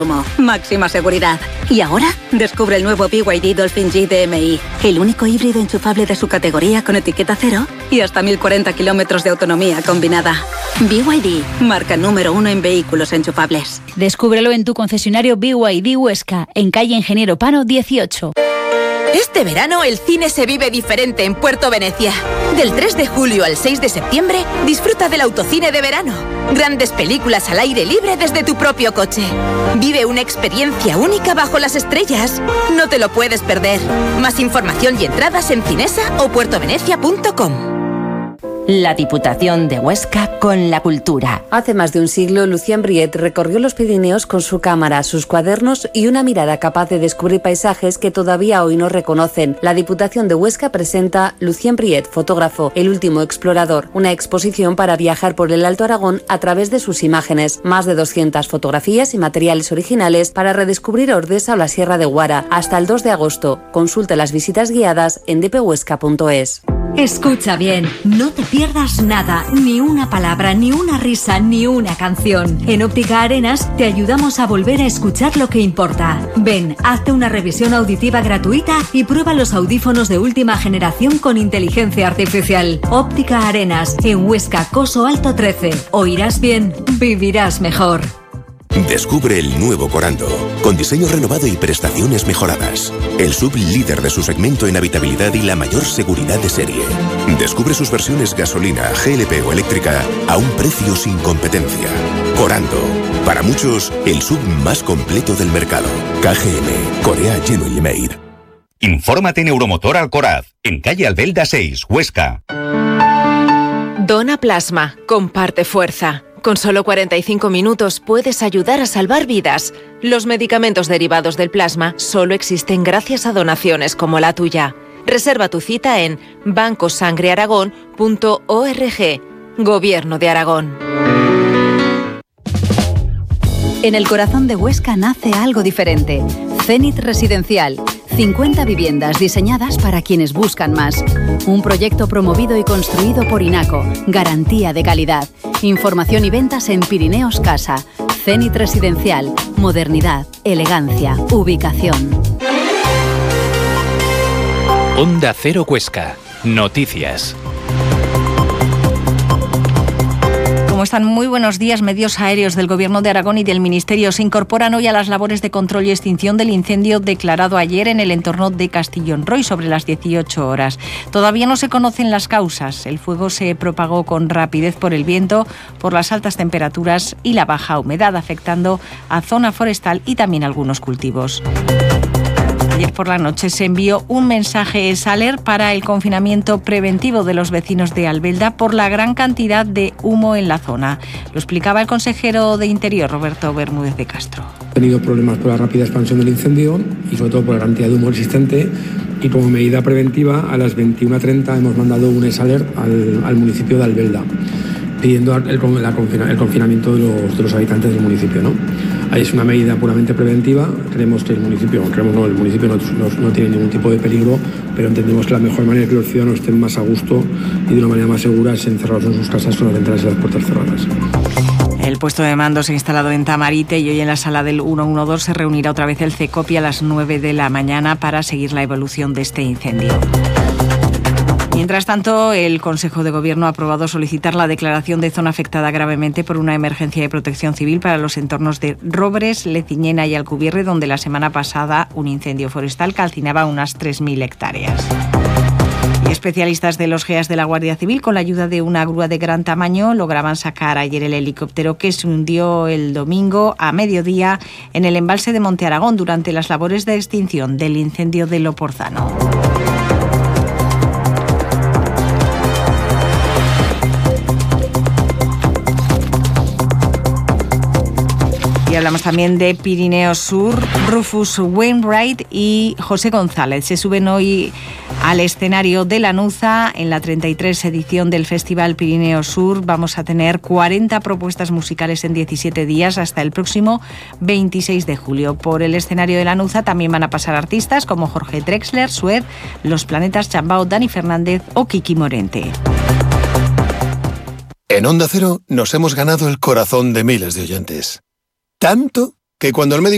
Máxima seguridad. Y ahora, descubre el nuevo BYD Dolphin G DMI, el único híbrido enchufable de su categoría con etiqueta cero y hasta 1040 kilómetros de autonomía combinada. BYD, marca número 1 en vehículos enchufables. Descúbrelo en tu concesionario BYD Huesca, en calle Ingeniero Pano 18. Este verano el cine se vive diferente en Puerto Venecia. Del 3 de julio al 6 de septiembre, disfruta del autocine de verano. Grandes películas al aire libre desde tu propio coche. Vive una experiencia única bajo las estrellas. No te lo puedes perder. Más información y entradas en Cinesa o puertovenecia.com. La Diputación de Huesca con la cultura. Hace más de un siglo, Lucien Briet recorrió los Pirineos con su cámara, sus cuadernos y una mirada capaz de descubrir paisajes que todavía hoy no reconocen. La Diputación de Huesca presenta Lucien Briet, fotógrafo, el último explorador, una exposición para viajar por el Alto Aragón a través de sus imágenes. Más de 200 fotografías y materiales originales para redescubrir Ordesa o la Sierra de Guara. Hasta el 2 de agosto. Consulta las visitas guiadas en dphuesca.es. Escucha bien, no te pierdas nada, ni una palabra, ni una risa, ni una canción. En Óptica Arenas te ayudamos a volver a escuchar lo que importa. Ven, hazte una revisión auditiva gratuita y prueba los audífonos de última generación con inteligencia artificial. Óptica Arenas, en Huesca, Coso Alto 13. Oirás bien, vivirás mejor. Descubre el nuevo Corando, con diseño renovado y prestaciones mejoradas. El SUV líder de su segmento en habitabilidad y la mayor seguridad de serie. Descubre sus versiones gasolina, GLP o eléctrica a un precio sin competencia. Corando, para muchos, el SUV más completo del mercado. KGM, Corea Genuine Made. Infórmate en Euromotor Alcoraz, en calle Albelda 6, Huesca. Dona plasma, comparte fuerza. Con solo 45 minutos puedes ayudar a salvar vidas. Los medicamentos derivados del plasma solo existen gracias a donaciones como la tuya. Reserva tu cita en bancosangrearagón.org. Gobierno de Aragón. En el corazón de Huesca nace algo diferente. Zenit Residencial. 50 viviendas diseñadas para quienes buscan más. Un proyecto promovido y construido por INACO. Garantía de calidad. Información y ventas en Pirineos Casa. Zenit Residencial. Modernidad, elegancia, ubicación. Onda Cero Huesca. Noticias. ¿Cómo están? Muy buenos días. Medios aéreos del Gobierno de Aragón y del Ministerio se incorporan hoy a las labores de control y extinción del incendio declarado ayer en el entorno de Castillón-Roy sobre las 18 horas. Todavía no se conocen las causas. El fuego se propagó con rapidez por el viento, por las altas temperaturas y la baja humedad, afectando a zona forestal y también algunos cultivos. Ayer por la noche se envió un mensaje SALER para el confinamiento preventivo de los vecinos de Albelda por la gran cantidad de humo en la zona. Lo explicaba el consejero de Interior, Roberto Bermúdez de Castro. Ha tenido problemas por la rápida expansión del incendio y sobre todo por la cantidad de humo existente, y como medida preventiva a las 21:30 hemos mandado un SALER al municipio de Albelda pidiendo el confinamiento de los habitantes del municipio, ¿no? Ahí es una medida puramente preventiva. Creemos que el municipio no tiene ningún tipo de peligro, pero entendemos que la mejor manera de que los ciudadanos estén más a gusto y de una manera más segura es encerrados en sus casas con las ventanas y las puertas cerradas. El puesto de mando se ha instalado en Tamarite y hoy en la sala del 112 se reunirá otra vez el CECOPI a las 9 de la mañana para seguir la evolución de este incendio. Mientras tanto, el Consejo de Gobierno ha aprobado solicitar la declaración de zona afectada gravemente por una emergencia de protección civil para los entornos de Robres, Leciñena y Alcubierre, donde la semana pasada un incendio forestal calcinaba unas 3.000 hectáreas. Y especialistas de los GEAS de la Guardia Civil, con la ayuda de una grúa de gran tamaño, lograban sacar ayer el helicóptero que se hundió el domingo a mediodía en el embalse de Monte Aragón durante las labores de extinción del incendio de Loporzano. Y hablamos también de Pirineos Sur. Rufus Wainwright y José González se suben hoy al escenario de Lanuza en la 33 edición del Festival Pirineos Sur. Vamos a tener 40 propuestas musicales en 17 días hasta el próximo 26 de julio. Por el escenario de Lanuza también van a pasar artistas como Jorge Drexler, Sued, Los Planetas Chambao, Dani Fernández o Kiki Morente. En Onda Cero nos hemos ganado el corazón de miles de oyentes. Tanto que cuando el médico